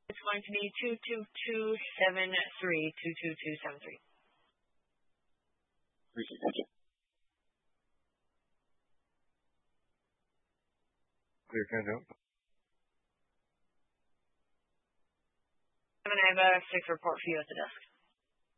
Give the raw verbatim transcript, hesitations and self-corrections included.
It's going to be two two two seven three, two two two seven three. Appreciate it. Thank you. Clear, Canada. I have a six report for you at the desk.